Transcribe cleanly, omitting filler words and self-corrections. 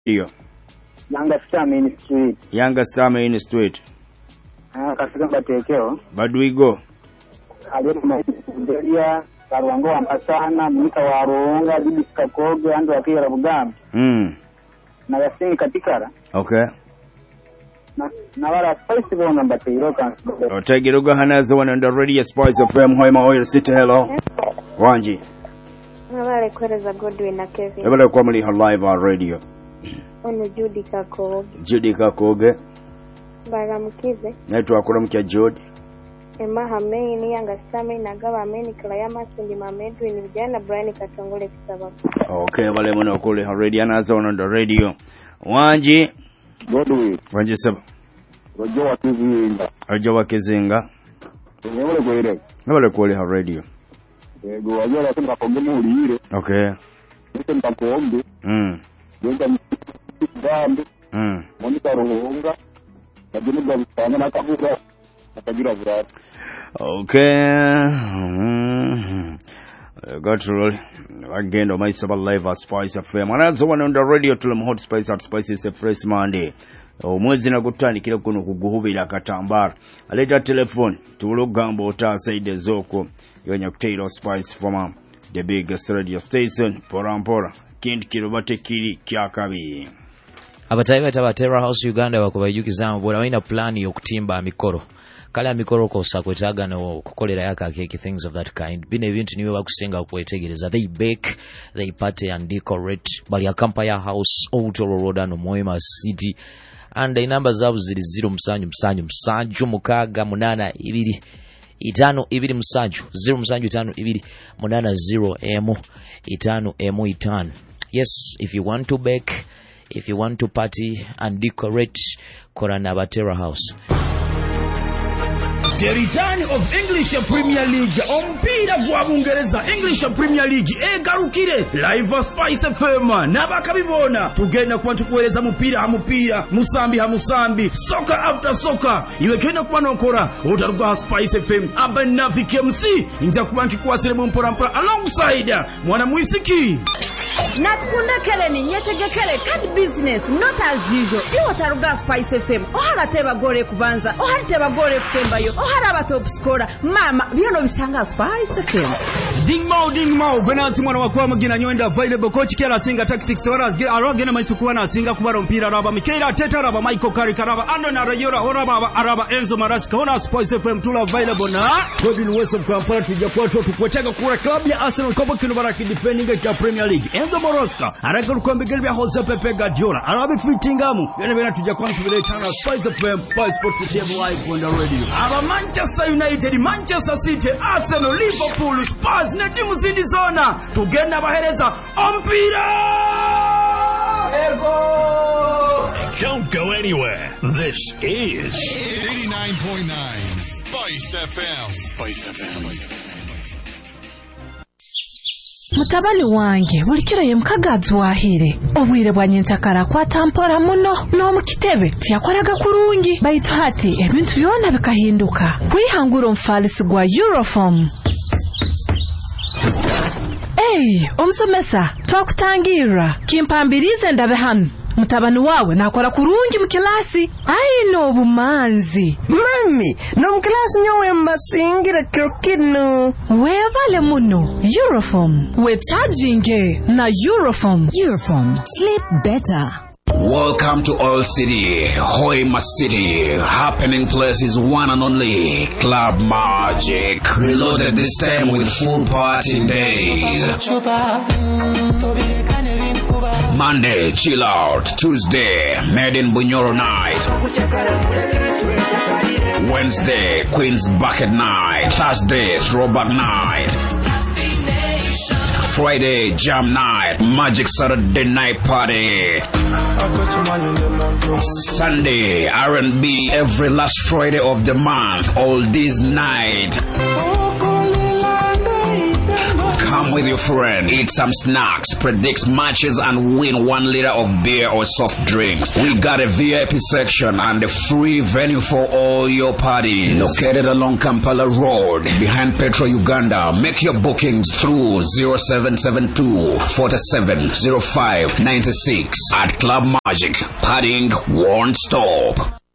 Iyo. Younger Star Main Street. Kasigamba tekeo. But we go. Aliyo Nigeria, Karwango Ampasana, Mwita wa Ruunga, Bibi Kakoge, Ando Akira Bugam. Na yasingi katikara. Okay. Na wala Spice Bonga Mbatiroka. Otagiruga hanazo one on the radio Spice FM Hoima Oil City. Hello. Wanji. Nabale kwereza Godwin na Kevin. Nabale kwa muli live on radio. Ono Judy Kakoge. Judy Kakoge. Baramukize. Netu akura mkia Judy. Emma Hameni Younger Star Main Nagaba Hameni Klayama Sindi Mamedu ni vijana Brian Katongole Kisaba. Okay, wale mwana kule radio anazo on the radio. Wanji. Godwin. Wanji saba. Rojo wa Kizinga. Nabale kule radio. Ego wajala kama kombe muri. Okay. Nita kombe. Ndio ndambe. Monika Ruunga. Najini bwana na kabura. Nakajira vura. Okay. Got to roll again on my Sabah live at Spice FM. Anaanza one on the radio to them hot spice at Spice is a fresh Monday. Mwezi na gutani kila kuno kuguhubira katambara. Aleta telephone tulogambo utasaide zoko yonya kutairo Spice from the biggest radio station porampora kindi kirobate kiri kyakabi. Abataiba tabatera House Uganda bakubayukiza mbona wina plan yokutimba mikoro. Kala mikoro ko sakwetaga no kukolera yaka keke things of that kind. Bine ebintu niwe bakusenga kwetegereza. They bake, they party and decorate. Bali akampaya house Outoro Road no Moima City. And the numbers zabo ziri 0 mukaga munana ibiri itano ibiri musanju 0 musanju itano ibiri munana 0 emu itano emu itano. Yes, if you want to bake, if you want to party and decorate, Korana Batera House. The return of English Premier League ompira gwa Bungereza English Premier League egarukire live Spice FM nabakabibona tugenda kwantu kueleza mupira musambi soccer after soccer iwe kenda kubanokora otaruga Spice FM abana KMC inja kubanki kwasire mu mpora alongside mwana muisiki Natkunda keleni nyetegekele card business not as usual. Tiwo taruga Spice FM. Ohara teba gore kubanza. Ohara teba gore kusembayo. Ohara ba top scorer. Mama byono bisanga Spice FM. Ding mau venanti mwana wakwa magina nyonda available coach kera singa tactics waras get aroge na maisukuwa na singa kubara mpira raba Mikaela Teta raba Michael Carrick raba Ando na Rayora horaba araba Enzo Maraska hona Spice FM tula available na Robin Wesson kwa mpara tujakuwa tukuwetega kura club ya Arsenal kobo kinu baraki defending ya Premier League Enzo Moroska araka lukombe gelbya Jose Pepe Guardiola arabi fitingamu yene bena tujakuwa tubile chana Spice FM Spice Sports TV live on the radio aba Manchester United Manchester City Arsenal Liverpool Spurs na timu zindi zona tugenda bahereza ompira ego. Don't go anywhere. This is 89.9 Spice FM. Spice FM. Mutabani wange bulikiraye mukagazi wahire obwire bwanyentakara kwa tampora muno no mukitebe tiyakoraga kurungi bayito hati ebintu byona bikahinduka kwihangura mfalisi gwa Euroform. Omsomesa twakutangira kimpambirize ndabe hano mutabani wawe nakora kurungi mu kilasi no bumanzi mami no mu kilasi nyowe mbasingira krokino webale muno Euroform we charging na Euroform sleep better. Welcome to Oil City, Hoima City. Happening place is one and only Club Magic. Reloaded this time with full party days. Monday, chill out. Tuesday, Made in Bunyoro night. Wednesday, Queen's Bucket night. Thursday, Throwback night. Friday, Jam night. Magic Saturday night party. Sunday, R&B every last Friday of the month. All this night. Come with your friend, eat some snacks, predict matches, and win 1 liter of beer or soft drinks. We got a VIP section and a free venue for all your parties. Located along Kampala Road, behind Petro Uganda. Make your bookings through 0772 4705 96 at Club Magic. Partying won't stop.